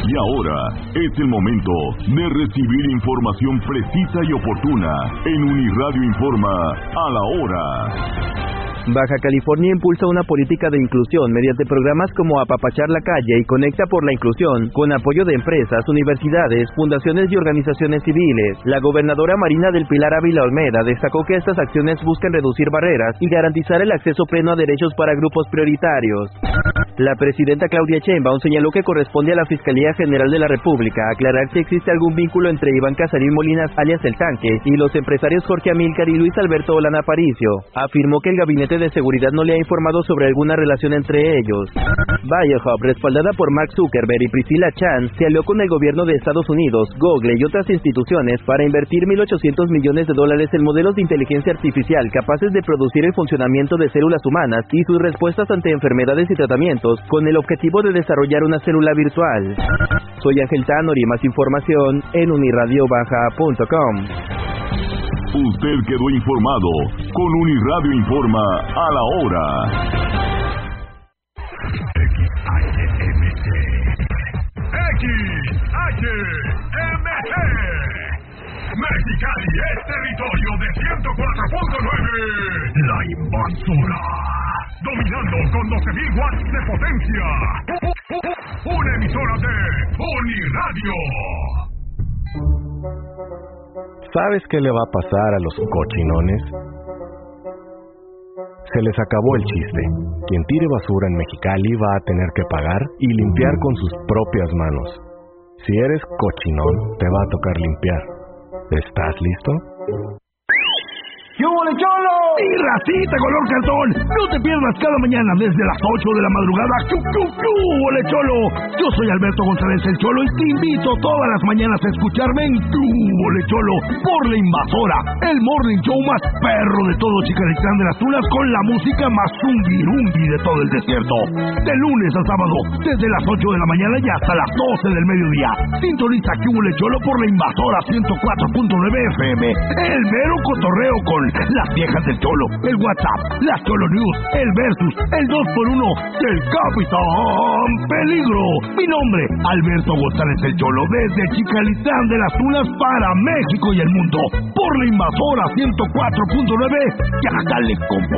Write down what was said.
Y ahora es el momento de recibir información precisa y oportuna en Uniradio Informa a la hora. Baja California impulsa una política de inclusión mediante programas como Apapachar la Calle y Conecta por la Inclusión, con apoyo de empresas, universidades, fundaciones y organizaciones civiles. La gobernadora Marina del Pilar Ávila Olmeda destacó que estas acciones buscan reducir barreras y garantizar el acceso pleno a derechos para grupos prioritarios. La presidenta Claudia Sheinbaum señaló que corresponde a la Fiscalía General de la República aclarar si existe algún vínculo entre Iván Casarín Molinas, alias El Tanque, y los empresarios Jorge Amílcar y Luis Alberto Olana Aparicio. Afirmó que el Gabinete de Seguridad no le ha informado sobre alguna relación entre ellos. Biohub, respaldada por Mark Zuckerberg y Priscilla Chan, se alió con el gobierno de Estados Unidos, Google y otras instituciones para invertir $1,800 millones en modelos de inteligencia artificial capaces de producir el funcionamiento de células humanas y sus respuestas ante enfermedades y tratamientos, con el objetivo de desarrollar una célula virtual. Soy Ángel Tanori, más información en uniradiobaja.com. Usted quedó informado con Uniradio Informa a la hora. XHMC. Mexicali es territorio de 104.9. La Invasora. Dominando con 12,000 watts de potencia. Una emisora de Uniradio. ¿Sabes qué le va a pasar a los cochinones? Se les acabó el chiste. Quien tire basura en Mexicali va a tener que pagar y limpiar con sus propias manos. Si eres cochinón, te va a tocar limpiar. ¿Estás listo? ¡Qué hubo, Cholo! ¡Y racita color cartón! No te pierdas cada mañana desde las 8 de la madrugada. ¡Qué hubo, Cholo! Yo soy Alberto González el Cholo y te invito todas las mañanas a escucharme en ¡Qué hubo, Cholo! Por La Invasora, el morning show más perro de todo Chicalitlán de las Tunas, con la música más zungirungui de todo el desierto. De lunes a sábado, desde las 8 de la mañana y hasta las 12 del mediodía. Sintoniza ¡Qué hubo, Cholo! Por La Invasora 104.9 FM. El mero cotorreo con las viejas del Cholo, el WhatsApp, las Cholo News, el Versus, el 2x1 del Capitán Peligro. Mi nombre, Alberto González el Cholo, desde Chicalitlán de las Tunas para México y el mundo, por La Invasora 104.9. Ya dale, compa.